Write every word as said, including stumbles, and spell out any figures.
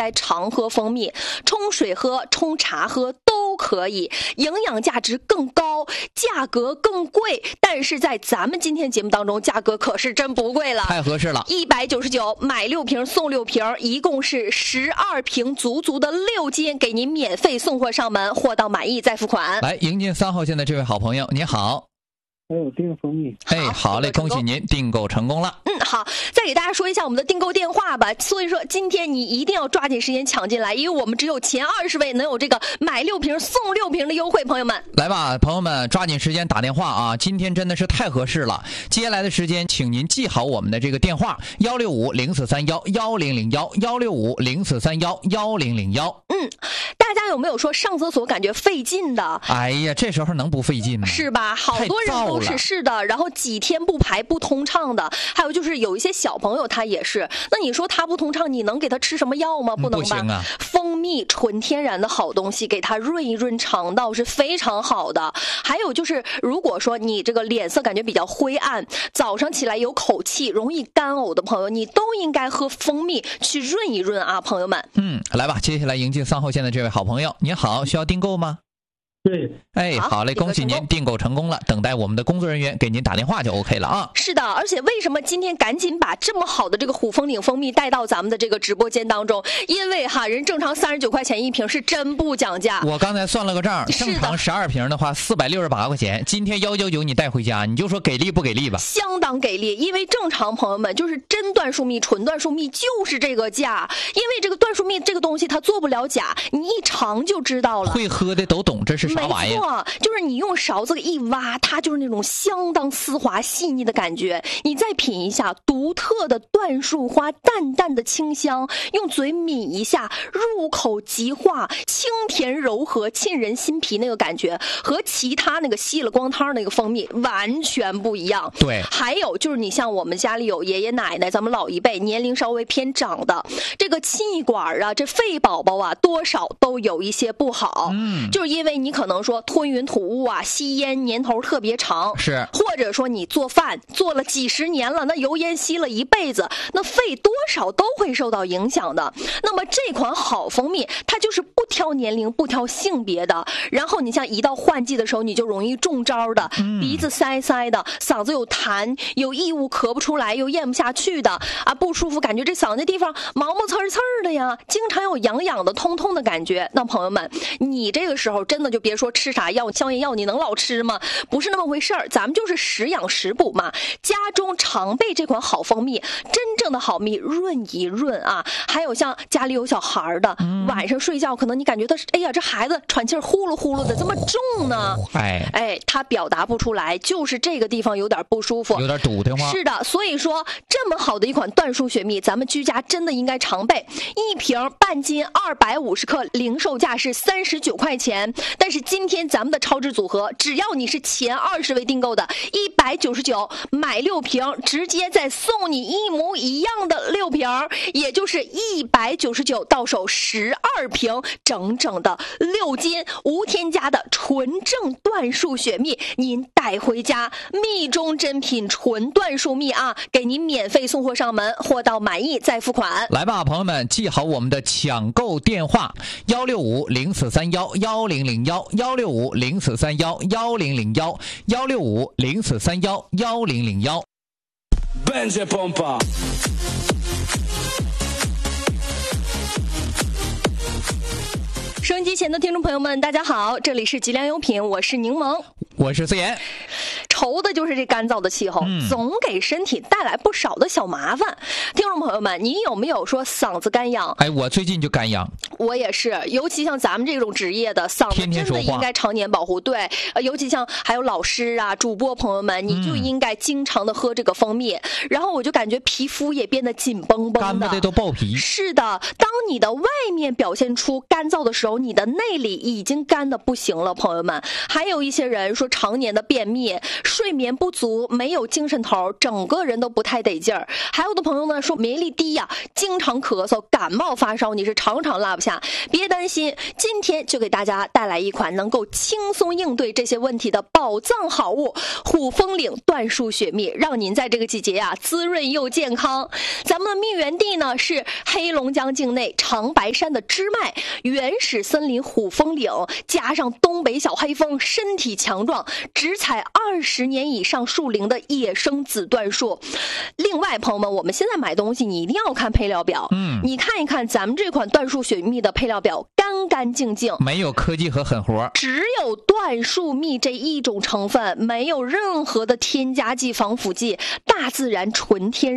该常喝蜂蜜，冲水喝、冲茶喝都可以，营养价值更高，价格更贵，但是在咱们今天节目当中，价格可是真不贵了， 太合适了， 一百九十九买六瓶送六瓶，一共是十二瓶足足的六斤，给您免费送货上门，货到满意再付款。 来迎接三号线的这位好朋友，你好。 哎，我订蜂蜜。 哎，好嘞，恭喜您订购成功了。 嗯，好，再给大家说一下我们的订购电话吧。所以说，今天你一定要抓紧时间抢进来，因为我们只有前二十位能有这个买六瓶送六瓶的优惠，朋友们。 来吧，朋友们，抓紧时间打电话啊！今天真的是太合适了。接下来的时间，请您记好我们的这个电话：幺六五零四三幺幺零零幺幺六五零四三幺幺零零幺。 嗯，大家有没有说上厕所感觉费劲的？ 哎呀，这时候能不费劲吗？ 是吧？好多人都是是的，然后几天不排不通畅的，还有就是有一些小朋友他也是，那你说他不通畅，你能给他吃什么药吗？不能吧？ 不行啊。 蜂蜜纯天然的好东西，给他润一润肠道是非常好的。还有就是，如果说你这个脸色感觉比较灰暗，早上起来有口气，容易干呕的朋友，你都应该喝蜂蜜去润一润啊，朋友们。 嗯，来吧，接下来迎接三号线的这位好朋友，你好，需要订购吗？ 对， 哎，好嘞，恭喜您订购成功了，等待我们的工作人员给您打电话就 OK 了啊。 是的，而且为什么今天赶紧把这么好的这个虎风岭蜂蜜带到咱们的这个直播间当中？因为哈，人正常三十九块钱一瓶，是真不讲价。 我刚才算了个账，正常十二瓶的话四百六十八块钱，今天幺九九你带回家，你就说给力不给力吧？ 相当给力，因为正常朋友们就是真椴树蜜、纯椴树蜜就是这个价，因为这个椴树蜜这个东西它做不了假，你一尝就知道了。 会喝的都懂这是啥玩意儿。 没错，就是你用勺子一挖，它就是那种相当丝滑细腻的感觉。你再品一下独特的椴树花淡淡的清香，用嘴抿一下，入口即化，清甜柔和，沁人心脾，那个感觉和其他那个吸了光汤那个蜂蜜完全不一样。 对， 还有就是你像我们家里有爷爷奶奶，咱们老一辈年龄稍微偏长的，这个气管啊，这肺宝宝啊，多少都有一些不好。嗯，就是因为你可能说吞云吐雾啊，吸烟年头特别长， 是， 或者说你做饭做了几十年了，那油烟吸了一辈子，那肺多少都会受到影响的。那么这款好蜂蜜，它就是不挑年龄不挑性别的，然后你像一到换季的时候，你就容易中招的，嗯、鼻子塞塞的，嗓子有痰，有异物咳不出来，又咽不下去的啊，不舒服，感觉这嗓子地方毛毛刺刺的呀，经常有痒痒的痛痛的感觉。那朋友们，你这个时候真的就别说吃啥药消炎药，你能老吃吗？不是那么回事儿，咱们就是食养食补嘛。家中常备这款好蜂蜜，真正的好蜜润一润啊。还有像家里有小孩的，嗯、晚上睡觉可能你感觉到，哎呀，这孩子喘气呼噜呼噜的，这么重呢？ 哎哎，他表达不出来，就是这个地方有点不舒服， 有点堵得慌。 是的，所以说这么好的一款椴树雪蜜，咱们居家真的应该常备。一瓶半斤二百五十克，零售价是三十九块钱，但是今天咱们的超值组合，只要你是前二十位订购的，一百九十九买六瓶，直接再送你一模一样的六瓶，也就是一百九十九到手十二瓶，整整的六斤无添加的纯正椴树雪蜜，您带回家，蜜中珍品，纯椴树蜜啊，给您免费送货上门，货到满意再付款。 来吧，朋友们，记好我们的抢购电话：幺六五零四三幺幺零零幺幺六五零四三幺幺零零幺幺六五零四三幺幺零零幺。 Będzie pompa。 收音机前的听众朋友们，大家好，这里是吉良优品，我是柠檬， 我是思妍。 愁的就是这干燥的气候，嗯、总给身体带来不少的小麻烦。听众朋友们，你有没有说嗓子干痒？ 哎，我最近就干痒。 我也是，尤其像咱们这种职业的，嗓子真的应该常年保护。对，呃，尤其像还有老师啊、主播朋友们，你就应该经常的喝这个蜂蜜。嗯、然后我就感觉皮肤也变得紧绷绷的， 干巴的都爆皮。 是的，当你的外面表现出干燥的时候，你的内里已经干的不行了，朋友们。还有一些人说常年的便秘。 睡眠不足，没有精神头，整个人都不太得劲儿。还有的朋友呢说免疫力低呀、啊，经常咳嗽、感冒、发烧，你是常常落不下。别担心，今天就给大家带来一款能够轻松应对这些问题的宝藏好物——虎风岭椴树雪蜜，让您在这个季节呀、啊、滋润又健康。咱们的蜜源地呢是黑龙江境内长白山的支脉，原始森林虎风岭，加上东北小黑蜂，身体强壮，只采二十年以上树龄的野生紫椴树。另外，朋友们，我们现在买东西你一定要看配料表，嗯，你看一看咱们这款椴树雪蜜的配料表，干干净净， 没有科技和狠活， 只有椴树蜜这一种成分，没有任何的添加剂、防腐剂，大自然纯天